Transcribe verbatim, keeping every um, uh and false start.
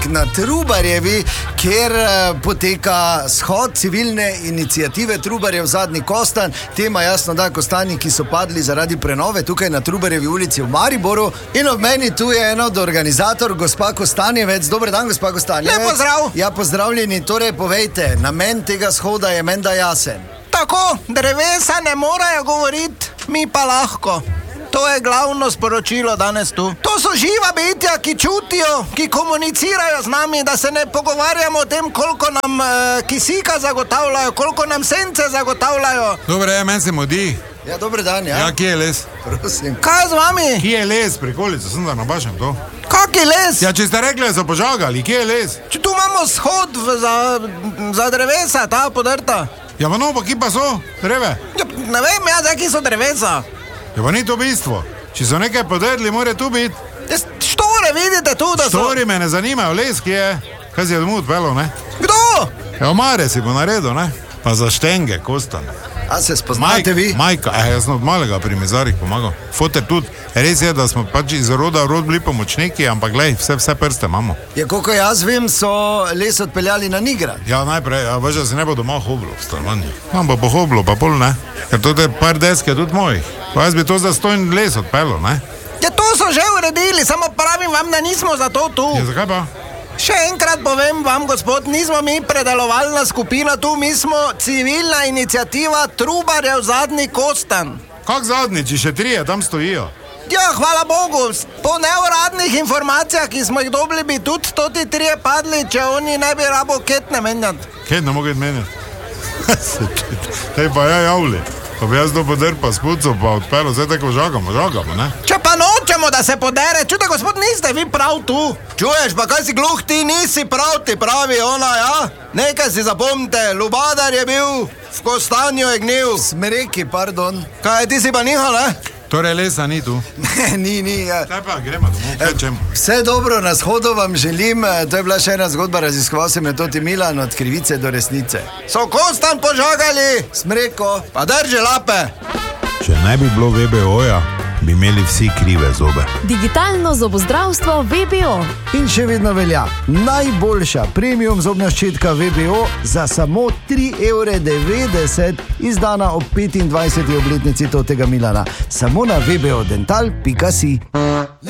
na Trubarjevi, kjer poteka shod civilne iniciative Trubarjev Zadnji Kostanj. Tema jasno da Kostanji, ki so padli zaradi prenove tukaj na Trubarjevi ulici v Mariboru. In ob meni tu je eno od organizator, gospa Kostanjevec. Dober dan, gospa Kostanjevec. Lep pozdrav. Ja, pozdravljeni. Torej, povejte, namen tega shoda je menda jasen. Tako, drevesa ne morejo govoriti, mi pa lahko. To je glavno sporočilo danes tu. To so živa bitja, ki čutijo, ki komunicirajo z nami, da se ne pogovarjamo o tem, koliko nam e, kisika zagotavljajo, koliko nam sence zagotavljajo. Dobre, ja, meni se modi. Ja, dober dan, ja. Ja, kje je les? Prosim. Kaj z vami? Kje je les? Prikolica, sem da nabašam to. Kak je les? Ja, če ste rekli, da so požagali, kje je les? Če tu imamo shod v, za, za drevesa, ta podrta. Ja, pa no, pa kje pa so? Dreve? Ja, ne vem, ja, zdaj, ki so drevesa. Ja, pa ni to bistvo. Če so nekaj podrli, mora tu biti. Ja, štore vidite tu, da so... Štori me ne zanimajo, les, kje je? Kaj si je domov odpeljal, ne? Kdo? Ja, omare si bo naredil, ne? Pa za štenge, Kostan. A se spoznate vi? Majka, eh, jaz sem od malega pri mezarih pomagal. Foter tudi, res je, da smo pač iz roda v rod bili pomočniki, ampak glej, vse, vse prste imamo. Ja, koliko jaz vem, so les odpeljali na Nigrad. Ja, najprej, ja, veš, da se ne bo doma hoblo v stanovanju. Mam pa pohoblo, pa pol ne. Ker to je par deske tudi mojih. Pa jaz bi to za stojn les odpeljal, ne? Ja, to so že uredili, samo pravim vam, da nismo za to tu. Ja, zakaj pa? Še enkrat povem vam, gospod, nismo mi predelovalna skupina tu, mi smo civilna iniciativa Trubarjev Zadnji Kostanj. Kak zadnji, če še trije tam stojijo? Ja, hvala Bogu, po neuradnih informacijah, ki smo jih dobili, bi tudi toti trije padli, če oni ne bi rabo ketne menjati. Ketne mogo menjati? Tej pa ja javli. Pa bi jaz to podrpa spuco pa odpeljal, zdaj tako žagamo, žagamo, ne? Če pa nočemo, da se podere, čute, gospod, niste vi prav tu. Čuješ, pa kaj si gluh, ti nisi prav, ti pravi ona, ja? Nekaj si zapomnite, Lubadar je bil, v Kostanju je gnil. Smreki, pardon. Kaj, ti si pa nihal, ne? Torej lesa ni tu. Ne, ni, ni. Ja. Zdaj pa gremo domov, kaj čemu? Vse dobro na shodu vam želim, to je bila še ena zgodba, raziskoval sem Metodi Milan od krivice do resnice. So Kostanj požagali, Smreko, pa drži lape. Če ne bi bilo V B O-ja, bi imeli vsi krive zobe. Digitalno zobozdravstvo V B O. In še vedno velja, najboljša premium zobna ščetka V B O za samo tri evre devetdeset, izdana ob petindvajseti obletnici Totega Milana. Samo na v b o dental pika si.